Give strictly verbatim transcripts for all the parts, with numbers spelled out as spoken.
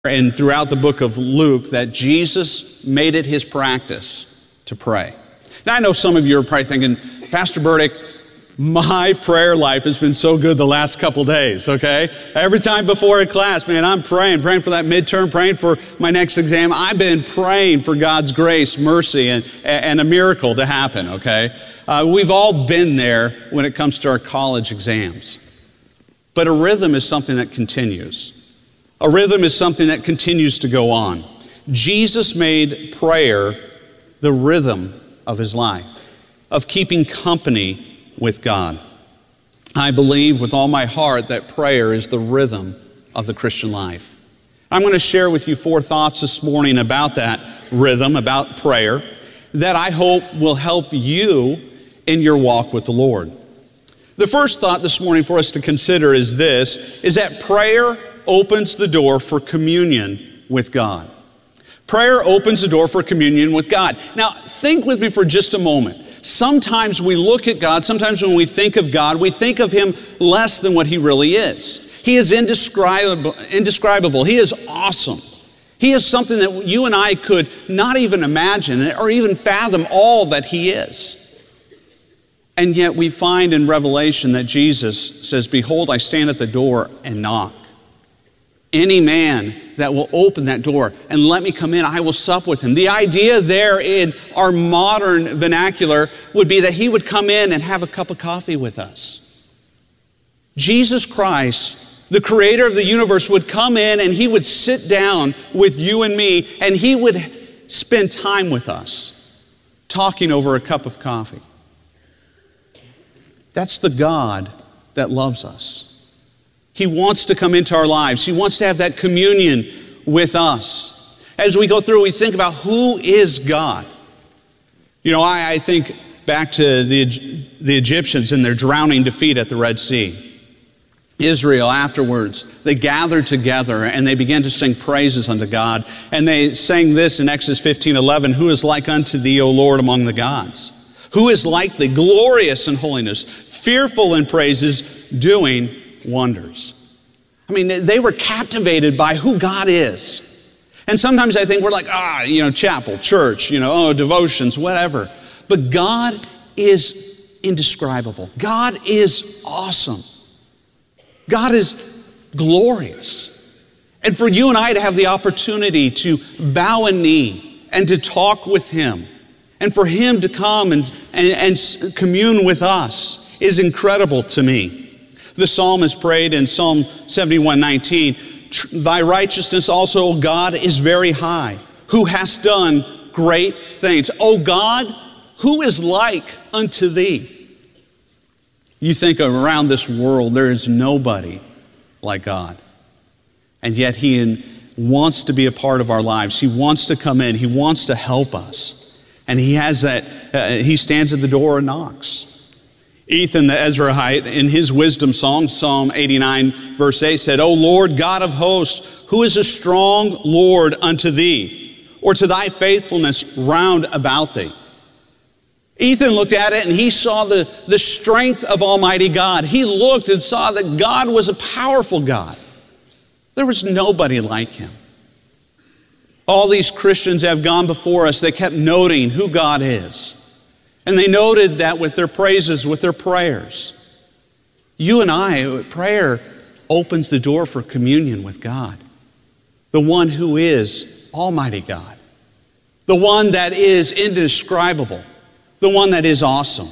and throughout the book of Luke that Jesus made it his practice to pray. Now, I know some of you are probably thinking, Pastor Burdick, my prayer life has been so good the last couple days, okay? Every time before a class, man, I'm praying, praying for that midterm, praying for my next exam. I've been praying for God's grace, mercy, and, and a miracle to happen, okay? Uh, we've all been there when it comes to our college exams. But a rhythm is something that continues. A rhythm is something that continues to go on. Jesus made prayer the rhythm of his life, of keeping company with God. I believe with all my heart that prayer is the rhythm of the Christian life. I'm going to share with you four thoughts this morning about that rhythm, about prayer, that I hope will help you in your walk with the Lord. The first thought this morning for us to consider is this, is that prayer opens the door for communion with God. Prayer opens the door for communion with God. Now, think with me for just a moment. Sometimes we look at God, sometimes when we think of God, we think of him less than what he really is. He is indescribable, indescribable. He is awesome. He is something that you and I could not even imagine or even fathom all that he is. And yet we find in Revelation that Jesus says, "Behold, I stand at the door and knock. Any man that will open that door and let me come in, I will sup with him." The idea there in our modern vernacular would be that he would come in and have a cup of coffee with us. Jesus Christ, the creator of the universe, would come in and he would sit down with you and me and he would spend time with us, talking over a cup of coffee. That's the God that loves us. He wants to come into our lives. He wants to have that communion with us. As we go through, we think about who is God. You know, I, I think back to the, the Egyptians and their drowning defeat at the Red Sea. Israel afterwards, they gathered together and they began to sing praises unto God. And they sang this in Exodus fifteen eleven, "Who is like unto thee, O Lord, among the gods? Who is like thee, glorious in holiness, fearful in praises, doing wonders?" I mean, they were captivated by who God is. And sometimes I think we're like, ah, you know, chapel, church, you know, oh, devotions, whatever. But God is indescribable. God is awesome. God is glorious. And for you and I to have the opportunity to bow a knee and to talk with him, and for him to come and, and, and commune with us is incredible to me. The psalmist prayed in Psalm seventy-one nineteen, "Thy righteousness also, O God, is very high, who hast done great things. O God, who is like unto thee?" You think around this world, there is nobody like God. And yet he wants to be a part of our lives. He wants to come in. He wants to help us. And he has that, uh, he stands at the door and knocks. Ethan the Ezrahite, in his wisdom song, Psalm eighty-nine, verse eight, said, "O Lord, God of hosts, who is a strong Lord unto thee, or to thy faithfulness round about thee?" Ethan looked at it and he saw the, the strength of Almighty God. He looked and saw that God was a powerful God. There was nobody like him. All these Christians have gone before us, they kept noting who God is. And they noted that with their praises, with their prayers. You and I, prayer opens the door for communion with God. The one who is Almighty God. The one that is indescribable. The one that is awesome.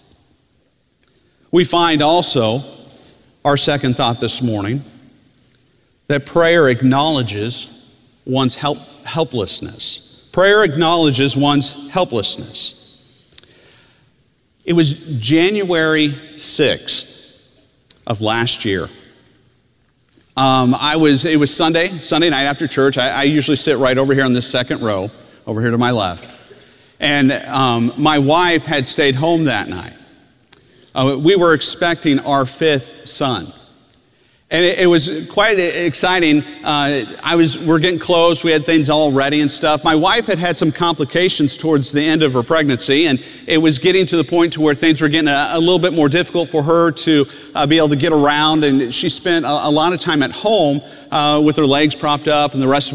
We find also, our second thought this morning, that prayer acknowledges one's help, helplessness. Prayer acknowledges one's helplessness. It was January sixth of last year. Um, I was, it was Sunday, Sunday night after church. I, I usually sit right over here on this second row, over here to my left. And um, my wife had stayed home that night. Uh, we were expecting our fifth son. And it, it was quite exciting. Uh, I was, we're getting close. We had things all ready and stuff. My wife had had some complications towards the end of her pregnancy, and it was getting to the point to where things were getting a, a little bit more difficult for her to uh, be able to get around. And she spent a, a lot of time at home uh, with her legs propped up and the rest of